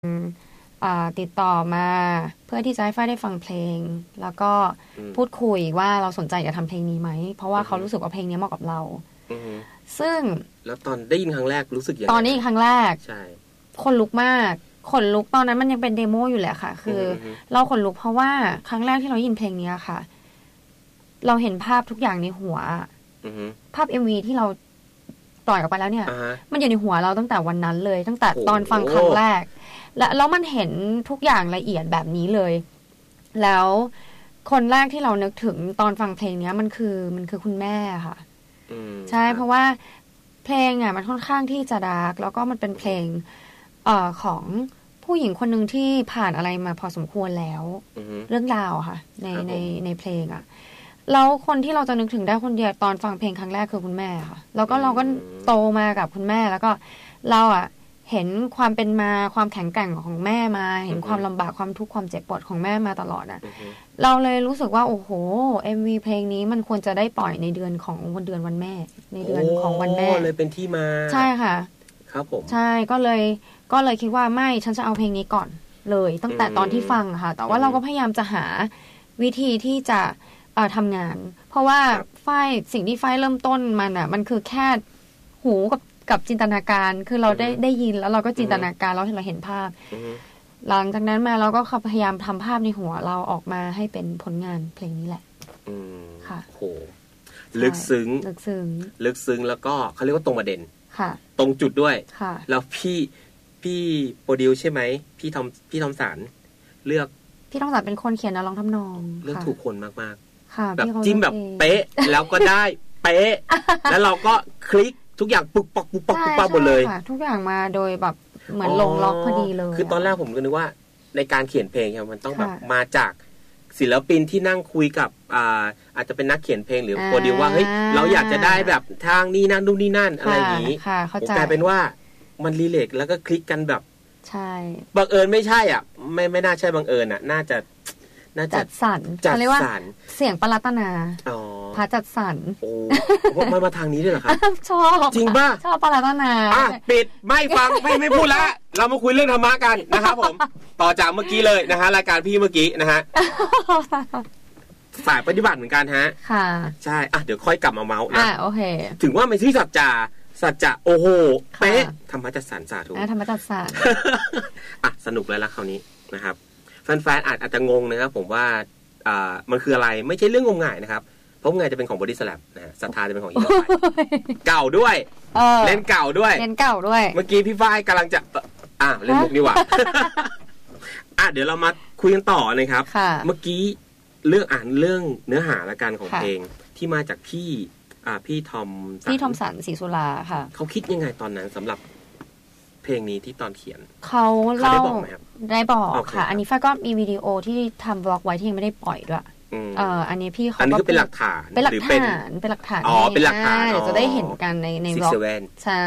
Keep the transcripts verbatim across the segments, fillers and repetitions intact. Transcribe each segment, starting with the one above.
ติดต่อมาเพื่อที่จะให้ฝ้ายได้ฟังเพลงแล้วก็พูดคุยว่าเราสนใจจะทำเพลงนี้ไหมเพราะว่าเขารู้สึกว่าเพลงนี้เหมาะกับเราซึ่งแล้วตอนได้ยินครั้งแรกรู้สึกยังไงตอนนี้ครั้งแรกใช่คนลุกมากขนลุกตอนนั้นมันยังเป็นเดโมอยู่แหละค่ะคือเราขนลุกเพราะว่าครั้งแรกที่เรายินเพลงนี้ค่ะเราเห็นภาพทุกอย่างในหัวภาพ เอ็ม วี ที่เราปล่อยออกไปแล้วเนี่ยมันอยู่ในหัวเราตั้งแต่วันนั้นเลยตั้งแต่ตอนฟังครั้งแรกและแล้วมันเห็นทุกอย่างละเอียดแบบนี้เลยแล้วคนแรกที่เรานึกถึงตอนฟังเพลงนี้มันคือมันคือคุณแม่ค่ะใช่เพราะว่าเพลงอ่ะมันค่อนข้างที่จะดาร์กแล้วก็มันเป็นเพลงเอ่อของผู้หญิงคนหนึ่งที่ผ่านอะไรมาพอสมควรแล้วเรื่องราวค่ะในในในเพลงอ่ะแล้วคนที่เราจะนึกถึงได้คนเดียวตอนฟังเพลงครั้งแรกคือคุณแม่ค่ะแล้วก็เราก็โตมากับคุณแม่แล้วก็เราอ่ะเห็นความเป็นมาความแข็งแกร่งของแม่มาเห็นความลำบากความทุกข์ความเจ็บปวดของแม่มาตลอดอ่ะเราเลยรู้สึกว่าโอ้โห เอ็ม วี เพลงนี้มันควรจะได้ปล่อยในเดือนของวันเดือนวันแม่ในเดือนของวันแม่เลยเป็นที่มาใช่ค่ะครับผมใช่ก็เลยก็เลยคิดว่าไม่ฉันจะเอาเพลงนี้ก่อนเลยตั้งแต่ตอนที่ฟังค่ะแต่ว่าเราก็พยายามจะหาวิธีที่จะเอ่อทำงานเพราะว่าฝ้ายสิ่งที่ฝ้ายเริ่มต้นมันอ่ะมันคือแค่หูกับกับจินตนาการคือเราได้ได้ยินแล้วเราก็จินตนาการแล้วเราเห็นภาพหลังจากนั้นมาเราก็พยายามทำภาพในหัวเราออกมาให้เป็นผลงานเพลงนี้แหละค่ะโหลึกซึ้งลึกซึ้งลึกซึ้งแล้วก็เขาเรียกว่าตรงประเด็นค่ะตรงจุดด้วยค่ะแล้วพี่พี่โปรดิวใช่ไหมพี่ทอมพี่ทอมสารเลือกพี่ทอมสารเป็นคนเขียนนะร้องทำนองเลือกถูกคนมากๆแบบจิ้มแบบเป๊ะแล้วก็ได้เป๊ะแล้วเราก็คลิกทุกอย่างปุ๊บปักปุ๊บปักปุ๊บปักหมดเลยทุกอย่างมาโดยแบบเหมือนลงล็อกพอดีเลยคือตอนแรกผมก็นึกว่าในการเขียนเพลงมันต้องแบบมาจากศิลปินที่นั่งคุยกับอ่าอาจจะเป็นนักเขียนเพลงหรือโปรดิวว่าเฮ้ยเราอยากจะได้แบบทางนี้นั่นนู่นนี่นั่นอะไรอย่างนี้กลายเป็นว่ามันรีเลทแล้วก็คลิกกันแบบใช่บังเอิญไม่ใช่อ่ะไม่ไม่น่าใช่บังเอิญอ่ะน่าจะน่าจะจัดสรรจัดสรรเสียงปรัตนาอ๋อพาจัดสรรโอ้มามาทางนี้ด้วยเหรอครับชอบจริงป่ะชอบปรัตนาอ่ะปิดไม่ฟังไม่ไม่พูดแล้วเรามาคุยเรื่องธรรมะกันนะครับผมต่อจากเมื่อกี้เลยนะฮะรายการพี่เมื่อกี้นะฮะฝ่ายปฏิบัติเหมือนกันฮะค่ะใช่อ่ะเดี๋ยวค่อยกลับมาเมาส์นะอ่ะโอเคถึงว่าไม่ใช่สัจจาสัจจะโอ้โหเป๊ะธรรมะจัดสรรสาธุธรรมะจัดสรรอ่ะสนุกแล้วละคราวนี้นะครับแฟนๆอาจอาจจะงงนะครับผมว่าอ่ามันคืออะไรไม่ใช่เรื่องงมงายนะครับเพราะงมงายจะเป็นของบอดี้สแลมนะฮะศรัทธาจะเป็นของอีกเก่าด้วยเล่นเก่าด้วยเล่นเก่าด้วยเมื่อกี้พี่ฝ้ายกำลังจะอ่ะเล่นมุกนี่หว่าอ่ะเดี๋ยวเรามาคุยกันต่อนะครับเมื่อกี้เรื่องอ่านเรื่องเนื้อหาละกันของเพลงที่มาจากพี่อ่าพี่ทอมพี่ทอมสันศรีสุราค่ะเขาคิดยังไงตอนนั้นสำหรับเพลงนี้ที่ตอนเขียนเขาเล่าได้บอกไหมครับได้บอกค่ะอันนี้ฝ้ายก็มีวิดีโอที่ทำบล็อกไว้ที่ยังไม่ได้ปล่อยด้วยเอ่ออันนี้พี่เขาอันนี้ก็เป็นหลักฐานเป็นหลักฐานเป็นหลักฐานอ๋อเป็นหลักฐานเดี๋ยวจะได้เห็นกันในในบล็อกใช่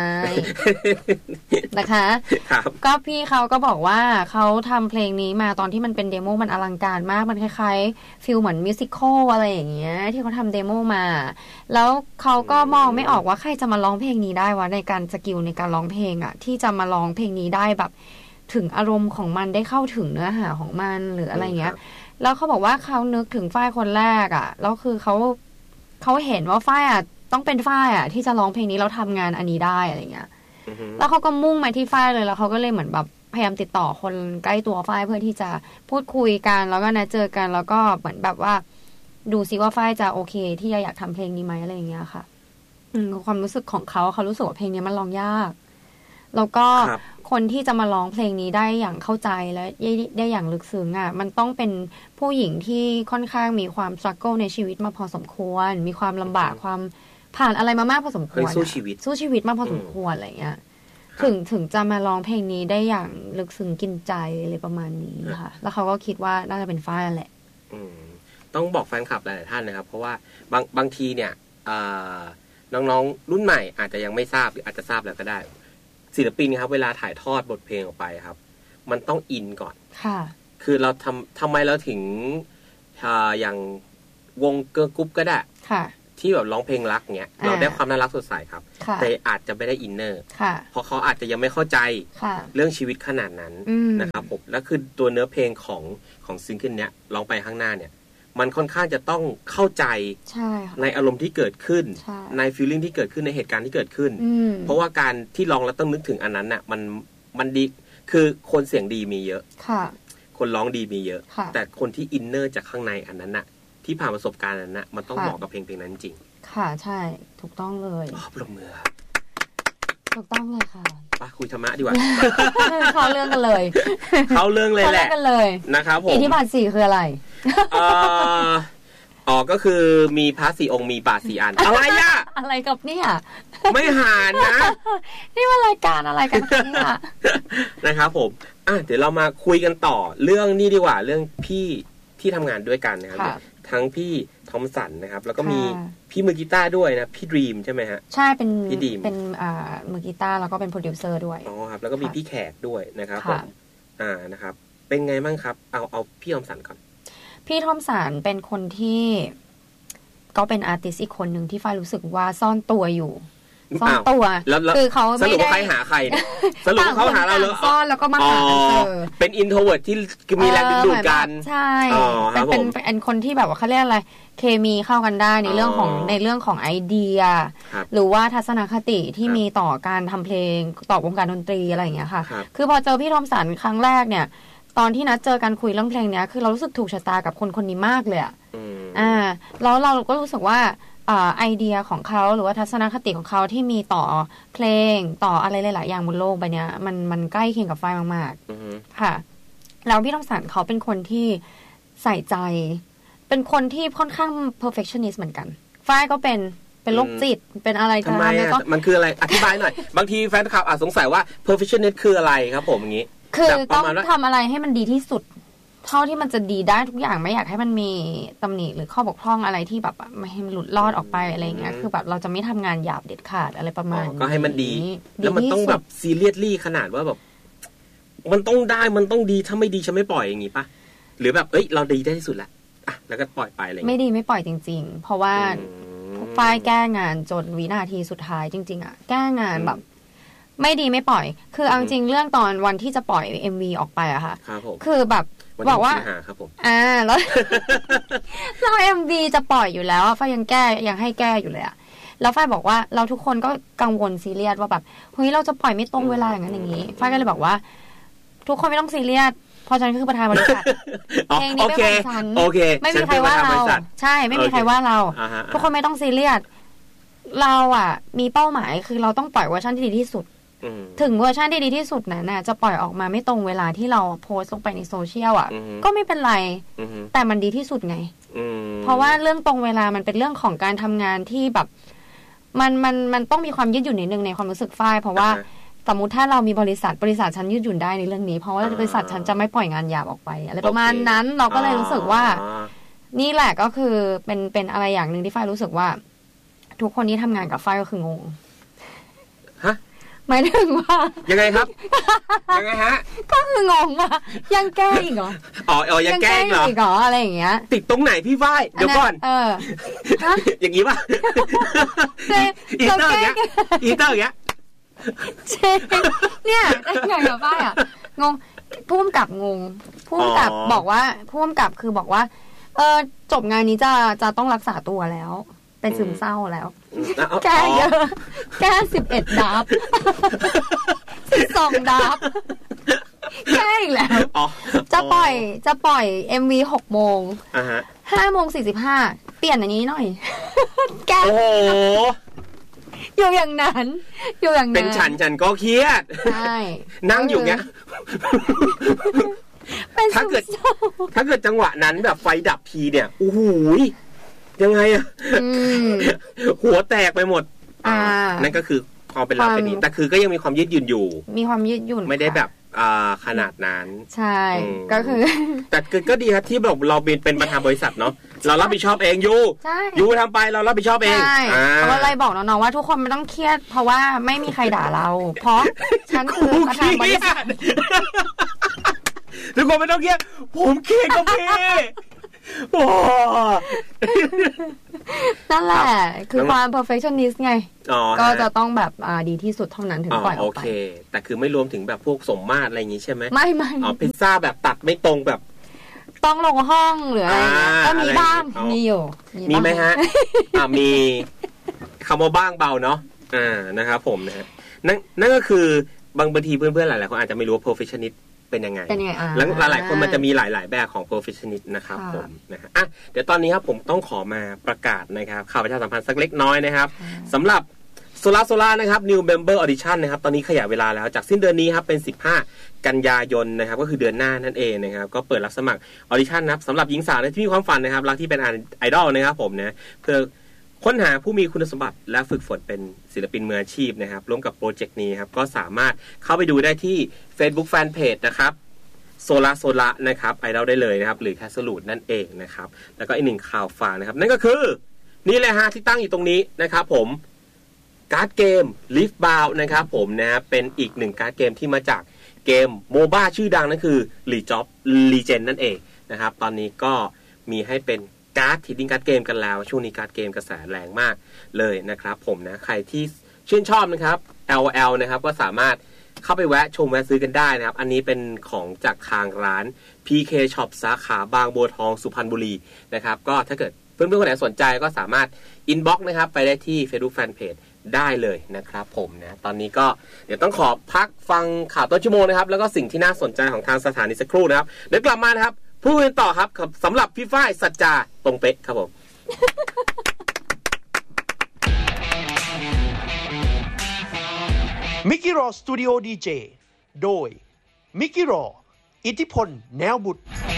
นะคะก็พี่เขาก็บอกว่าเขาทำเพลงนี้มาตอนที่มันเป็นเดโมมันอลังการมากมันคล้ายๆฟีลเหมือนมิวสิคอลอะไรอย่างเงี้ยที่เขาทำเดโมมาแล้วเขาก็มองไม่ออกว่าใครจะมาร้องเพลงนี้ได้วะในการสกิลในการร้องเพลงอ่ะที่จะมาร้องเพลงนี้ได้แบบถึงอารมณ์ของมันได้เข้าถึงเนื้อหาของมันหรืออะไรเงี้ยแล้วเขาบอกว่าเขานึกถึงฝ้ายคนแรกอ่ะแล้วคือเขาเขาเห็นว่าฝ้ายอ่ะต้องเป็นฝ้ายอ่ะที่จะร้องเพลงนี้แล้วทำงานอันนี้ได้อะไรเงี้ยแล้วเขาก็มุ่งมาที่ฝ้ายเลยแล้วเขาก็เลยเหมือนแบบพยายามติดต่อคนใกล้ตัวฝ้ายเพื่อที่จะพูดคุยกันแล้วก็นัดเจอกันแล้วก็เหมือนแบบว่าดูซิว่าฝ้ายจะโอเคที่จะอยากทำเพลงนี้ไหมอะไรเงี้ยค่ะอืมความรู้สึกของเขาเขารู้สึกว่าเพลงนี้มันร้องยากแล้วก็คนที่จะมาร้องเพลงนี้ได้อย่างเข้าใจและได้อย่างลึกซึ้งอ่ะมันต้องเป็นผู้หญิงที่ค่อนข้างมีความสตรักเกิลในชีวิตมาพอสมควรมีความลำบากความผ่านอะไรมามากพอสมควรสู้ชีวิตสู้ชีวิตมาพอสมควรอะไรเงี้ยถึงถึงจะมาร้องเพลงนี้ได้อย่างลึกซึ้งกินใจอะไรประมาณนี้ค่ะแล้วเขาก็คิดว่าน่าจะเป็นฝ้ายแหละต้องบอกแฟนคลับหลายๆท่านนะครับเพราะว่าบางบางทีเนี่ยน้องๆรุ่นใหม่อาจจะยังไม่ทราบหรืออาจจะทราบแล้วก็ได้ศิลปินครับเวลาถ่ายทอดบทเพลงออกไปครับมันต้องอินก่อนค่ะคือเราทำทำไมเราถึงอ่าอย่างวงเกิร์ลกรุ๊ปก็ได้ค่ะที่แบบร้องเพลงรักเงี้ยเราได้ความน่ารักสดใสครับแต่อาจจะไม่ได้อินเนอร์เพราะเขาอาจจะยังไม่เข้าใจเรื่องชีวิตขนาดนั้นนะครับผมแล้วคือตัวเนื้อเพลงของของซิงเกิลเนี้ยร้องไปข้างหน้าเนี่ยมันค่อนข้างจะต้องเข้าใจในอารมณ์ที่เกิดขึ้นในฟีลลิ่งที่เกิดขึ้นในเหตุการณ์ที่เกิดขึ้นเพราะว่าการที่ร้องแล้วต้องนึกถึงอันนั้นน่ะมันมันดีคือคนเสียงดีมีเยอะคนร้องดีมีเยอะแต่คนที่อินเนอร์จากข้างในอันนั้นน่ะที่ผ่านประสบการณ์นั้นน่ะมันต้องเหมาะกับเพลงเพลงนั้นจริงค่ะใช่ถูกต้องเลยอ๋อปรบมือถูกต้องเลยค่ะป่ะคุยธรรมะดีกว่าเข้าเรื่องกันเลยเข้าเรื่องเลยแหละกันเลยนะครับผมอิทธิบาทสี่คืออะไรอ๋อก็คือมีพระสี่องค์มีบาทสี่อันอะไรอ่ะอะไรกับเนี่ยไม่หานนะนี่ว่ารายการอะไรกันเนี่ยนะครับผมอ่ะเดี๋ยวเรามาคุยกันต่อเรื่องนี้ดีกว่าเรื่องพี่ที่ทำงานด้วยกันนะครับทั้งพี่ทอมสันนะครับแล้วก็มีพี่มือกีตาร์ด้วยนะพี่ดรีมใช่ไหมฮะใช่เป็นพี่ดรีมเป็นอ่ามือกีตาร์แล้วก็เป็นโปรดิวเซอร์ด้วยอ๋อครับแล้วก็มีพี่แขกด้วยนะครับผมอ่านะครับเป็นไงบ้างครับเอาเอาพี่ทอมสันก่อนพี่ทอมสันเป็นคนที่ก็เป็นอาร์ติสต์อีกคนหนึ่งที่ฝ้ายรู้สึกว่าซ่อนตัวอยู่ซ่อนตัวคือเขาไม่ได้สรุปว่าใครหาใครสรุปเขาหาเราเลยซ่อนแล้วก็มาหากันเจอเป็นอินโทรเวิร์ตที่มีแรงดึงดูดกันใช่เป็นเป็นเป็นคนที่แบบว่าเขาเรียกอะไรเคมีเข้ากันได้ในเรื่องของในเรื่องของไอเดียหรือว่าทัศนคติที่มีต่อการทำเพลงต่อวงการดนตรีอะไรอย่างเงี้ยค่ะคือพอเจอพี่ทอมสันครั้งแรกเนี่ยตอนที่นัดเจอกันคุยเรื่องเพลงเนี้ยคือเรารู้สึกถูกชะตากับคนคนนี้มากเลยอ่ะอ่าแล้วเราก็รู้สึกว่าไอเดียของเขาหรือว่าทัศนคติของเขาที่มีต่อเพลงต่ออะไรหลายๆอย่างบนโลกใบนี้มันมันใกล้เคียงกับฝ้ายมากๆค่ะแล้วพี่ทอมสันเขาเป็นคนที่ใส่ใจเป็นคนที่ค่อนข้าง perfectionist เหมือนกันฝ้ายก็เป็นเป็นโรคจิตเป็นอะไรทำไมอ่ะมันคืออะไรอธิบายหน่อยบางทีแฟนคลับอาจสงสัยว่า perfectionist คืออะไรครับผมอย่างนี้คือต้องทำอะไรให้มันดีที่สุดเท่าที่มันจะดีได้ทุกอย่างไม่อยากให้มันมีตำหนิหรือข้อบกพร่องอะไรที่แบบไม่ให้มันหลุดรอดออกไปอะไรเงี้ยคือแบบเราจะไม่ทำงานหยาบเด็ดขาดอะไรประมาณนี้ก็ให้มันดีแล้วมันต้องแบบซีเรียสลี่ขนาดว่าแบบมันต้องได้มันต้องดีถ้าไม่ดีฉันไม่ปล่อยอย่างงี้ป่ะหรือแบบเอ้ยเราดีได้ที่สุดแล้วอ่ะแล้วก็ปล่อยไปอะไรไม่ดีไม่ปล่อยจริงๆเพราะว่าพวกป้ายแก้งานจนวินาทีสุดท้ายจริงๆอ่ะแก้งานแบบไม่ดีไม่ปล่อยคือเอาจริงเรื่องตอนวันที่จะปล่อย เอ็ม วี ออกไปอะค่ะคือแบบบอกว่าอ่าแล้วเรา เอ็ม วี จะปล่อยอยู่แล้วฝ้ายยังแก้ยังให้แก้อยู่เลยอะแล้วฝ้ายบอกว่าเราทุกคนก็กังวลซีเรียสว่าแบบเฮ้ยเราจะปล่อยไม่ตรงเวลาอย่างนั้นอย่างนี้ฝ้ายก็เลยบอกว่าทุกคนไม่ต้องซีเรียสเพราะฉันคือประธานบริษัทเพลงนี้เป็นของฉันไม่มีใครว่าเราใช่ไม่มีใครว่าเราทุกคนไม่ต้องซีเรียสเราอ่ะมีเป้าหมายคือเราต้องปล่อยเวอร์ชันที่ดีที่สุดถึงเวอร์ชันที่ดีที่สุดนั้นน่ะจะปล่อยออกมาไม่ตรงเวลาที่เราโพสต์ลงไปในโซเชียลอ่ะก็ไม่เป็นไรแต่มันดีที่สุดไงเพราะว่าเรื่องตรงเวลามันเป็นเรื่องของการทำงานที่แบบมันมันมันต้องมีความยืดหยุ่นนิดนึงในความรู้สึกฝ้ายเพราะว่าสมมุติถ้าเรามีบริษัทบริษัทฉันยืดหยุ่นได้ในเรื่องนี้เพราะว่าบริษัทฉันจะไม่ปล่อยงานหยาบออกไปอะไรประมาณนั้นเราก็เลยรู้สึกว่านี่แหละก็คือเป็นเป็นอะไรอย่างนึงที่ฝ้ายรู้สึกว่าทุกคนที่ทำงานกับฝ้ายก็คืองงฮะหมายถึงว่ายังไงครับยังไงฮะก็คืองงว่ายังแก้อีกเหรออ๋ออ๋อยังแก้อีกเหรออะไรอย่างเงี้ยติดตรงไหนพี่ฝ้ายเดี๋ยวก่อนเอออย่างงี้ป่ะอีเตอร์อย่างเงี้ยอีเตอร์อย่างเงี้ยเนี่ยได้ไงกับฝ้ายอ่ะงงผู้กำกับงงผู้กำกับบอกว่าผู้กำกับคือบอกว่าเออจบงานนี้จะจะต้องรักษาตัวแล้วเป็นซึมเศร้าแล้วแก้เยอะแก้สิบเอ็ดดับสิบสองดับแก้อีกแล้วจะปล่อยจะปล่อย เอ็ม วี หกโมงห้าโมงสี่สิบห้าเปลี่ยนอย่างนี้หน่อยแก้อยู่อย่างนั้นอยู่อย่างนั้นเป็นฉันฉันก็เครียดใช่นั่งอยู่เงี้ยถ้าเกิดถ้าเกิดจังหวะนั้นแบบไฟดับทีเนี่ยโอ้โหยังไงอะหัวแตกไปหมดนั่นก็คือความเป็นเราเป็นนี้แต่คือก็ยังมีความยืดหยุ่นอยู่มีความยืดหยุ่นไม่ได้แบบอ่าขนาดนั้นใช่ก็คือแต่ก็ดีครับที่แบบเราเป็นประธานบริษัทเนาะเรารับผิดชอบเองยูยูทำไปเรารับผิดชอบเองเพราะอะไรบอกน้องๆว่าทุกคนไม่ต้องเครียดเพราะว่าไม่มีใครด่าเราเพราะฉันคือประธานบริษัททุกคนไม่ต้องเครียดผมเครียดก็พี่โอ้นั่นแหละคือความ perfectionist ไงก็จะต้องแบบดีที่สุดเท่านั้นถึงปล่อยออกไปโอเคแต่คือไม่รวมถึงแบบพวกสมมาตรอะไรอย่างงี้ใช่ไหมไม่ไม่อ๋อพิซซ่าแบบตัดไม่ตรงแบบต้องลงห้องหรืออะไรก็มีบ้างมีอยู่มีไหมฮะอ่ามีคำว่าบ้างเบาเนาะอ่านะครับผมนะนั่นนั่นก็คือบางบางทีเพื่อนๆหลายๆคนอาจจะไม่รู้ว่า perfectionist เป็นยังไงแล้วหลายๆคนมันจะมีหลายๆแบบของ perfectionist นะครับผมนะฮะอ่ะเดี๋ยวตอนนี้ครับผมต้องขอมาประกาศนะครับข่าวประชาสัมพันธ์สักเล็กน้อยนะครับสำหรับโซล่าโซล่านะครับ New Member Audition นะครับตอนนี้ขยายเวลาแล้วจากสิ้นเดือนนี้ครับเป็นสิบห้ากันยายนนะครับก็คือเดือนหน้านั่นเองนะครับก็เปิดรับสมัครออดิชั่นนะครับสำหรับหญิงสาวที่มีความฝันนะครับรักที่เป็นไอดอลนะครับผมนะเพื่อค้นหาผู้มีคุณสมบัติและฝึกฝนเป็นศิลปินมืออาชีพนะครับร่วมกับโปรเจกต์นี้ครับก็สามารถเข้าไปดูได้ที่ Facebook Fanpage นะครับโซล่าโซล่านะครับไอดอลได้เลยนะครับหรือแคสลูดนั่นเองนะครับแล้วก็อีกหนึ่งข่าวฝากนะครับนั่นก็คือนี่เลยฮะที่ตั้งอยู่ตรงนี้นะครับผมการ์ดเกม Live Bound นะครับผมนะเป็นอีกหนึ่งการ์ดเกมที่มาจากเกมโมบ้าชื่อดังนั่นคือ League of Legends นั่นเองนะครับตอนนี้ก็มีให้เป็นการ์ดทีดิ้งการ์ดเกมกันแล้วช่วงนี้การ์ดเกมกระแสแรงมากเลยนะครับผมนะใครที่ชื่นชอบนะครับ แอล แอล นะครับก็สามารถเข้าไปแวะชมแวะซื้อกันได้นะครับอันนี้เป็นของจากทางร้าน พี เค Shop สาขาบางบัวทองสุพรรณบุรีนะครับก็ถ้าเกิดเพื่อนๆคนไหนสนใจก็สามารถอินบ็อกซ์นะครับไปได้ที่ Facebook Fanpage ได้เลยนะครับผมนะตอนนี้ก็เดี๋ยวต้องขอพักฟังข่าวต้นชั่วโมงนะครับแล้วก็สิ่งที่น่าสนใจของทางสถานีสักครู่นะครับเดี๋ยวกลับมานะครับพูดกันต่อครับสำหรับพี่ฝ้ายสัจจาตรงเป๊ะครับผมมิกกี้รอสตูดิโอดีเจโดยมิกกี้รออิทธิพลแนวบุตร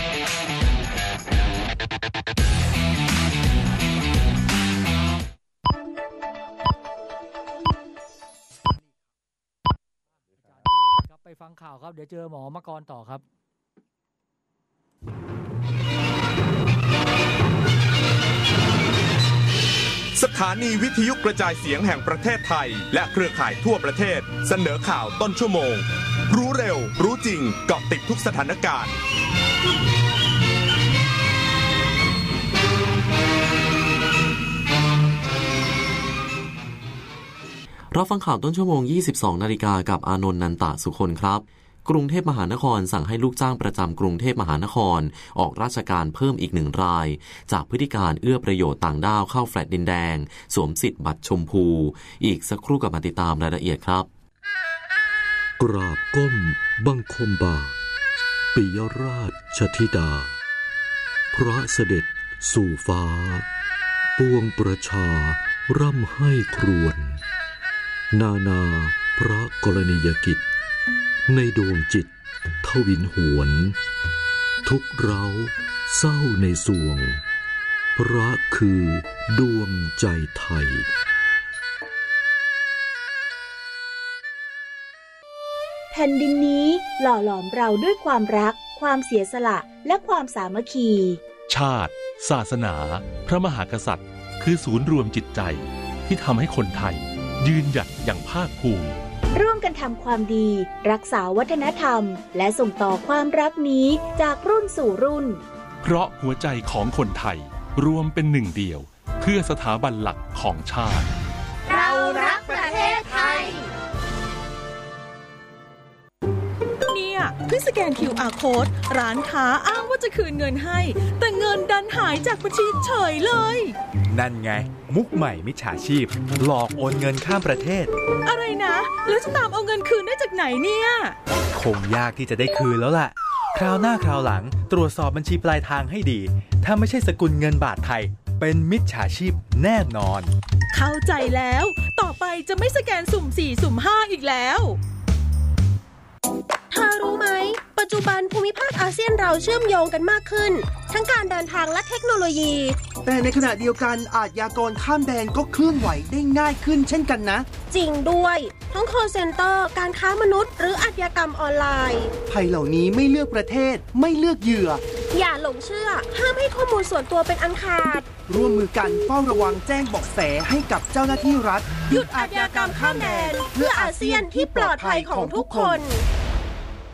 ไปฟังข่าวครับเดี๋ยวเจอหมอมกรต่อครับสถานีวิทยุกระจายเสียงแห่งประเทศไทยและเครือข่ายทั่วประเทศเสนอข่าวต้นชั่วโมงรู้เร็วรู้จริงเกาะติดทุกสถานการณ์รับฟังข่าวต้นชั่วโมง ยี่สิบสองนาฬิกากับอานนท์นันตะสุคนครับกรุงเทพมหานครสั่งให้ลูกจ้างประจำกรุงเทพมหานครออกราชการเพิ่มอีกหนึ่งรายจากพฤติการเอื้อประโยชน์ต่างด้าวเข้าแฟลตดินแดงสวมสิทธิ์บัตรชมพูอีกสักครู่กับมาติดตามรายละเอียดครับกราบก้มบังคมบาทปิยราชธิดาพระเสด็จสู่ฟ้าปวงประชาร่ำให้ครวญนานาพระกรณียกิจในดวงจิตทวินหวนทุกเร้าเศร้าในสวงพระคือดวงใจไทยแผ่นดินนี้หล่อหลอมเราด้วยความรักความเสียสละและความสามัคคีชาติศาสนาพระมหากษัตริย์คือศูนย์รวมจิตใจที่ทำให้คนไทยยืนหยัดอย่างภาคภูมิร่วมกันทำความดีรักษาวัฒนธรรมและส่งต่อความรักนี้จากรุ่นสู่รุ่นเพราะหัวใจของคนไทยรวมเป็นหนึ่งเดียวเพื่อสถาบันหลักของชาติเรารักประเทศไทยเนี่ยเพิ่งสแกน คิว อาร์ Code ร้านค้าอ้างว่าจะคืนเงินให้แต่เงินดันหายจากบัญชีเฉยเลยนั่นไงมุกใหม่มิจฉาชีพหลอกโอนเงินข้ามประเทศอะไรนะแล้วจะตามเอาเงินคืนได้จากไหนเนี่ยคงยากที่จะได้คืนแล้วล่ะคราวหน้าคราวหลังตรวจสอบบัญชีปลายทางให้ดีถ้าไม่ใช่สกุลเงินบาทไทยเป็นมิจฉาชีพแน่นอนเข้าใจแล้วต่อไปจะไม่สแกนสุ่มสี่สุ่มห้าอีกแล้วเธอรู้ไหมปัจจุบันภูมิภาคอาเซียนเราเชื่อมโยงกันมากขึ้นทั้งการเดินทางและเทคโนโลยีแต่ในขณะเดียวกันอาชญากรข้ามแดนก็เคลื่อนไหวได้ง่ายขึ้นเช่นกันนะจริงด้วยทั้ง call center การค้ามนุษย์หรืออาชญากรรมออนไลน์ภัยเหล่านี้ไม่เลือกประเทศไม่เลือกเหยื่ออย่าหลงเชื่อห้ามให้ข้อมูลส่วนตัวเป็นอันขาดร่วมมือกันเฝ้าระวังแจ้งเบาะแสให้กับเจ้าหน้าที่รัฐหยุดอาชญากรรมข้ามแดนเพื่ออาเซียนที่ปลอดภัยของทุกคน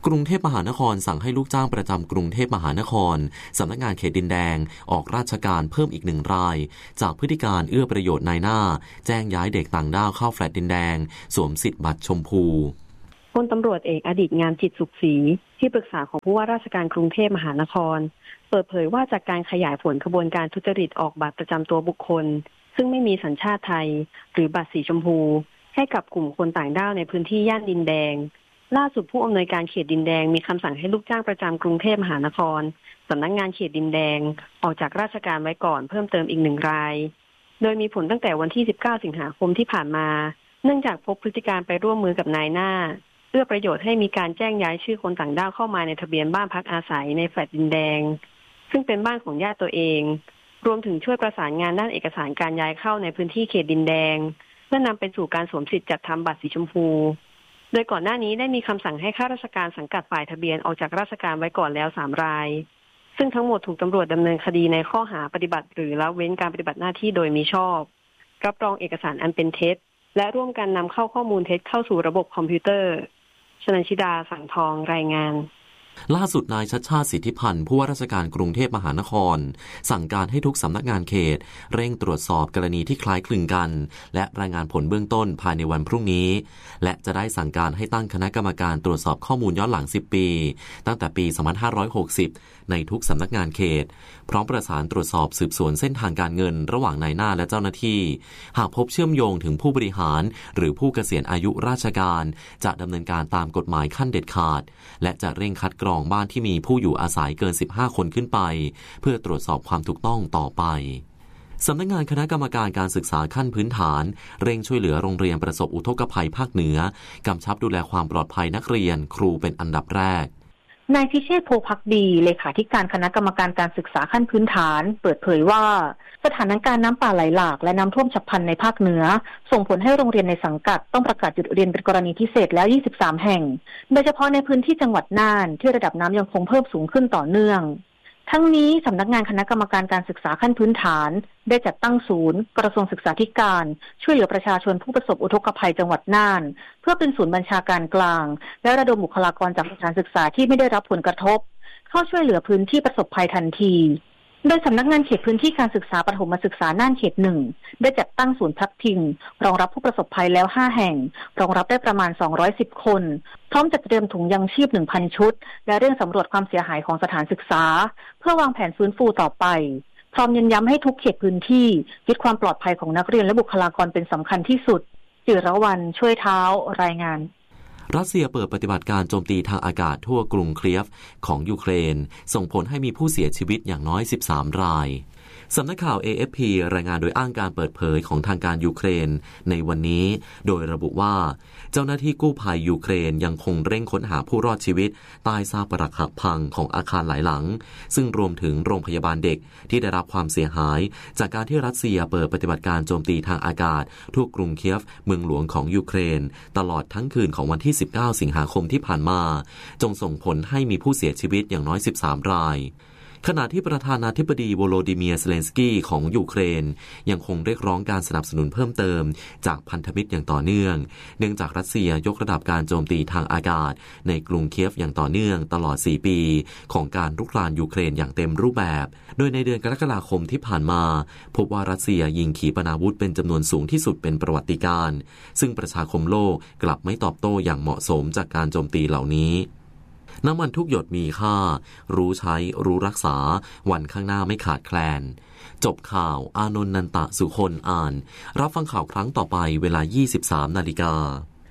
กรุงเทพมหานครสั่งให้ลูกจ้างประจำกรุงเทพมหานครสำนักงานเขตดินแดงออกราชการเพิ่มอีกหนึ่งรายจากพฤติการเอื้อประโยชน์นายหน้าแจ้งย้ายเด็กต่างด้าวเข้าแฟลตดินแดงสวมสิทธิ์บัตรชมพูพลตำรวจเอกอดิษฐ์งามจิตสุขศรีที่ปรึกษาของผู้ว่าราชการกรุงเทพมหานครเปิดเผยว่าจากการขยายผลขบวนการทุจริตออกบัตรประจำตัวบุคคลซึ่งไม่มีสัญชาติไทยหรือบัตรสีชมพูให้กับกลุ่มคนต่างด้าวในพื้นที่ย่านดินแดงล่าสุดผู้อำนวยการเขตดินแดงมีคำสั่งให้ลูกจ้างประจำกรุงเทพมหานครสำนักงานเขตดินแดงออกจากราชการไว้ก่อนเพิ่มเติมอีกหนึ่งรายโดยมีผลตั้งแต่วันที่สิบเก้าสิงหาคมที่ผ่านมาเนื่องจากพบพฤติการไปร่วมมือกับนายหน้าเพื่อประโยชน์ให้มีการแจ้งย้ายชื่อคนต่างด้าวเข้ามาในทะเบียนบ้านพักอาศัยในแฟลตดินแดงซึ่งเป็นบ้านของญาติตัวเองรวมถึงช่วยประสานงานด้านเอกสารการย้ายเข้าในพื้นที่เขตดินแดงเพื่อนำไปสู่การสวมสิทธิ์จัดทำบัตรสีชมพูโดยก่อนหน้านี้ได้มีคำสั่งให้ข้าราชการสังกัดฝ่ายทะเบียนออกจากราชการไว้ก่อนแล้วสามรายซึ่งทั้งหมดถูกตำรวจดำเนินคดีในข้อหาปฏิบัติหรือละเว้นการปฏิบัติหน้าที่โดยมิชอบรับรองเอกสารอันเป็นเท็จและร่วมกันนำเข้าข้อมูลเท็จเข้าสู่ระบบคอมพิวเตอร์ชนันชิดาสังทองรายงานล่าสุดนายชัชชาติสิทธิพันธ์ผู้ว่าราชการกรุงเทพมหานครสั่งการให้ทุกสำนักงานเขตเร่งตรวจสอบกรณีที่คล้ายคลึงกันและรายงานผลเบื้องต้นภายในวันพรุ่งนี้และจะได้สั่งการให้ตั้งคณะกรรมการตรวจสอบข้อมูลย้อนหลังสิบปีตั้งแต่ปีสองพันห้าร้อยหกสิบในทุกสำนักงานเขตพร้อมประสานตรวจสอบสืบสวนเส้นทางการเงินระหว่างนายหน้าและเจ้าหน้าที่หากพบเชื่อมโยงถึงผู้บริหารหรือผู้เกษียณอายุราชการจะดำเนินการตามกฎหมายขั้นเด็ดขาดและจะเร่งคัดกรองบ้านที่มีผู้อยู่อาศัยเกินสิบห้าคนขึ้นไปเพื่อตรวจสอบความถูกต้องต่อไปสำนักงานคณะกรรมการการศึกษาขั้นพื้นฐานเร่งช่วยเหลือโรงเรียนประสบอุทกภัยภาคเหนือกำชับดูแลความปลอดภัยนักเรียนครูเป็นอันดับแรกนายพิเชษฐ์โพภักดีเลขาธิการคณะกรรมการการศึกษาขั้นพื้นฐานเปิดเผยว่าสถานการณ์น้ำป่าไหลหลากและน้ำท่วมฉับพลันในภาคเหนือส่งผลให้โรงเรียนในสังกัดต้องประกาศหยุดเรียนเป็นกรณีพิเศษแล้วยี่สิบสามแห่งโดยเฉพาะในพื้นที่จังหวัดน่านที่ระดับน้ำยังคงเพิ่มสูงขึ้นต่อเนื่องทั้งนี้สำนักงานคณะกรรมการการศึกษาขั้นพื้นฐานได้จัดตั้งศูนย์กระทรวงศึกษาธิการช่วยเหลือประชาชนผู้ประสบอุทกภัยจังหวัดน่านเพื่อเป็นศูนย์บัญชาการกลางและระดมบุคลากรจากสถานศึกษาที่ไม่ได้รับผลกระทบเข้าช่วยเหลือพื้นที่ประสบภัยทันทีโดยสำนักงานเขตพื้นที่การศึกษาประถมศึกษาน่านเขตหนึ่งได้จัดตั้งศูนย์พักพิงรองรับผู้ประสบภัยแล้วห้าแห่งรองรับได้ประมาณสองร้อยสิบคนพร้อมจัดเตรียมถุงยังชีพ หนึ่งพัน ชุดและเร่งสำรวจความเสียหายของสถานศึกษาเพื่อวางแผนฟื้นฟูต่อไปพร้อมยืนย้ำให้ทุกเขตพื้นที่ยึดความปลอดภัยของนักเรียนและบุคลากรเป็นสำคัญที่สุดจิรวรรณช่วยเท้ารายงานรัสเซียเปิดปฏิบัติการโจมตีทางอากาศทั่วกรุงเคียฟของยูเครนส่งผลให้มีผู้เสียชีวิตอย่างน้อยสิบสามรายสำนักข่าว เอ เอฟ พี รายงานโดยอ้างการเปิดเผยของทางการยูเครนในวันนี้โดยระบุว่าเจ้าหน้าที่กู้ภัยยูเครนยังคงเร่งค้นหาผู้รอดชีวิตใต้ซากปรักหักพังของอาคารหลายหลังซึ่งรวมถึงโรงพยาบาลเด็กที่ได้รับความเสียหายจากการที่รัสเซียเปิดปฏิบัติการโจมตีทางอากาศทั่วกรุงเคียฟเมืองหลวงของยูเครนตลอดทั้งคืนของวันที่สิบเก้าสิงหาคมที่ผ่านมาจงส่งผลให้มีผู้เสียชีวิตอย่างน้อยสิบสามรายขณะที่ประธานาธิบดีโวโลดิเมียร์ เซเลนสกี้ของยูเครนยังคงเรียกร้องการสนับสนุนเพิ่มเติมจากพันธมิตรอย่างต่อเนื่องเนื่องจากรัสเซียยกระดับการโจมตีทางอากาศในกรุงเคียฟอย่างต่อเนื่องตลอดสี่ปีของการรุกรานยูเครนอย่างเต็มรูปแบบโดยในเดือนกรกฎาคมที่ผ่านมาพบว่ารัสเซียยิงขีปนาวุธเป็นจำนวนสูงที่สุดเป็นประวัติการณ์ซึ่งประชาคมโลกกลับไม่ตอบโต้อย่างเหมาะสมจากการโจมตีเหล่านี้น้ำมันทุกหยดมีค่ารู้ใช้รู้รักษาวันข้างหน้าไม่ขาดแคลนจบข่าวอานนท์ นันตะสุคนอ่านรับฟังข่าวครั้งต่อไปเวลา ยี่สิบสามนาฬิกา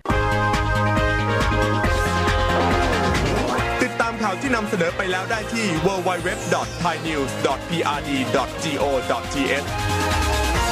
ติดตามข่าวที่นำเสนอไปแล้วได้ที่ ดับเบิลยู ดับเบิลยู ดับเบิลยู ดอท ไทยนิวส์ ดอท พี อาร์ ดี ดอท จี โอ ดอท ที เอช